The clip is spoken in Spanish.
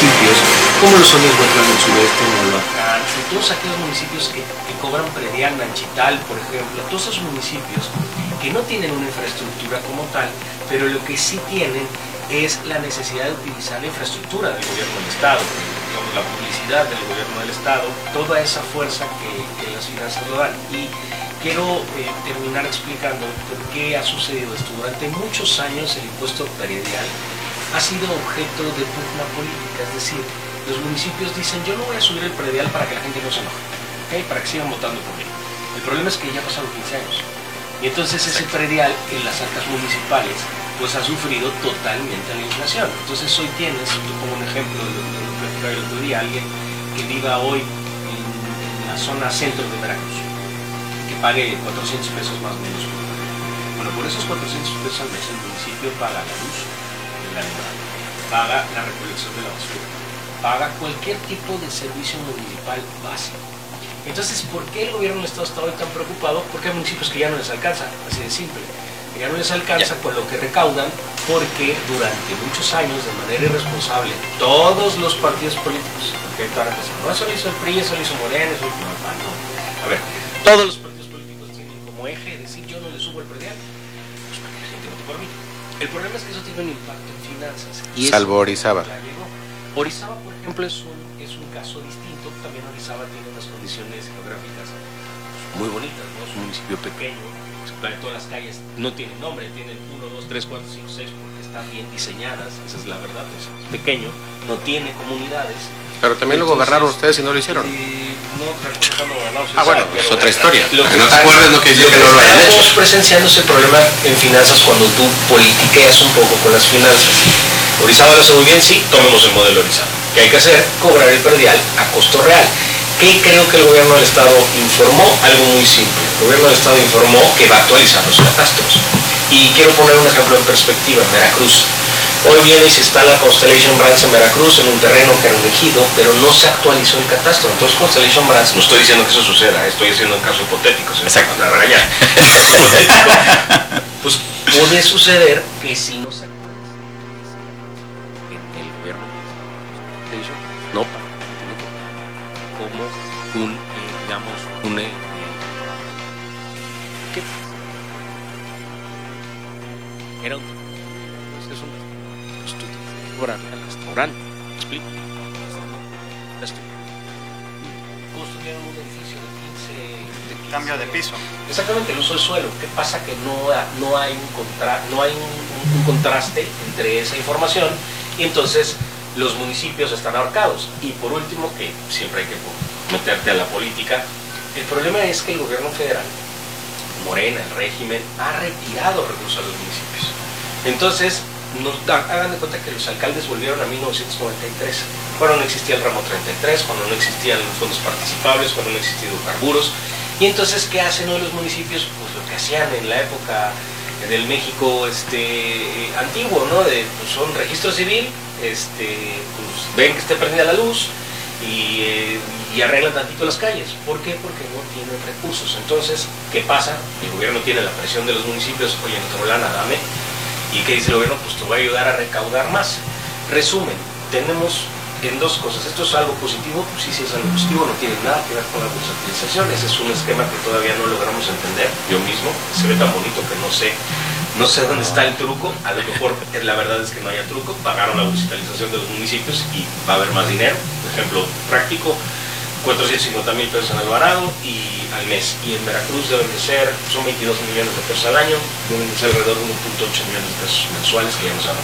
municipios, como lo son Huehuetlán del Sureste, Noloacán, y todos aquellos municipios que cobran predial, Nanchital, por ejemplo, todos esos municipios que no tienen una infraestructura como tal, pero lo que sí tienen es la necesidad de utilizar la infraestructura del gobierno del Estado, digamos, la publicidad del gobierno del Estado, toda esa fuerza que las finanzas lo dan. Y quiero terminar explicando por qué ha sucedido esto. Durante muchos años el impuesto predial ha sido objeto de pugna política, es decir, los municipios dicen yo no voy a subir el predial para que la gente no se enoje, ¿okay? Para que sigan votando por mí. El problema es que ya pasaron 15 años y entonces ese predial en las arcas municipales pues ha sufrido totalmente la inflación. Entonces hoy tienes, yo pongo un ejemplo de lo que platicaba el otro día, alguien que viva hoy en la zona centro de Veracruz, que pague 400 pesos más o menos. Bueno, por esos 400 pesos al mes el municipio paga la luz, el alumbrado, paga la recolección de la basura, paga cualquier tipo de servicio municipal básico. Entonces, ¿por qué el gobierno del Estado está hoy tan preocupado? Porque hay municipios que ya no les alcanza, así de simple. Ya no les alcanza con lo que recaudan, porque durante muchos años, de manera irresponsable, todos los partidos políticos, porque ahora empezaron, no, eso lo hizo el PRI, eso lo hizo Morena, eso lo hizo no. A ver, todos los partidos políticos tienen como eje decir yo no le subo el predial, pues para que la gente vote por mí. El problema es que eso tiene un impacto en finanzas. Y salvo Orizaba. Orizaba, por ejemplo, es un caso distinto. También Orizaba tiene unas condiciones geográficas muy bonitas, ¿no? Es un municipio pequeño, todas las calles no tienen nombre, tienen 1, 2, 3, 4, 5, 6 porque están bien diseñadas, esa es la verdad, es pequeño, no tiene comunidades. Pero también lo gobernaron ustedes y no lo hicieron. No, bueno, es otra historia. Lo que no te acuerdas lo que dice que no lo hayan hecho. Estamos presenciando ese problema en finanzas cuando tú politiqueas un poco con las finanzas. Orizaba lo hace muy bien, sí, tomemos el modelo Orizaba. ¿Qué hay que hacer? Cobrar el predial a costo real. ¿Qué creo que el gobierno del Estado informó? Algo muy simple. El gobierno del Estado informó que va a actualizar los catastros. Y quiero poner un ejemplo en perspectiva. En Veracruz. Hoy viene y se instala Constellation Brands en Veracruz, en un terreno que era un ejido, pero no se actualizó el catastro. Entonces Constellation Brands, no estoy diciendo que eso suceda, estoy haciendo un caso hipotético. Exacto. Pues puede suceder que si no se actualiza el gobierno no como un, digamos, ¿qué? Era un, pues es un cobrar al restaurante, ¿me explico? Construyeron un edificio de 15 cambio de piso. Exactamente, el uso del suelo. ¿Qué pasa? Que no hay un contraste entre esa información y entonces los municipios están ahorcados. Y por último, que siempre hay que meterte a la política, el problema es que el gobierno federal, Morena, el régimen, ha retirado recursos a los municipios. Entonces, hagan de cuenta que los alcaldes volvieron a 1993, cuando no existía el ramo 33, cuando no existían los fondos participables, cuando no existían hidrocarburos. Y entonces, ¿qué hacen hoy los municipios? Pues lo que hacían en la época del México antiguo, ¿no? Pues son registro civil, pues ven que esté prendida la luz y arreglan tantito las calles. ¿Por qué? Porque no tienen recursos. Entonces, ¿qué pasa? El gobierno tiene la presión de los municipios, oye, no tengo lana, dame. ¿Y qué dice el gobierno? Pues te voy a ayudar a recaudar más. Resumen, tenemos en dos cosas. Esto es algo positivo, pues sí es algo positivo, no tiene nada que ver con la bursatilización. Ese es un esquema que todavía no logramos entender. Yo mismo, se ve tan bonito que no sé dónde está el truco. A lo mejor la verdad es que no haya truco. Pagaron la bursatilización de los municipios y va a haber más dinero. Por ejemplo, práctico, 450,000 pesos en Alvarado y al mes. Y en Veracruz deben de ser, son 22 millones de pesos al año, deben de ser alrededor de 1.8 millones de pesos mensuales que ya nos han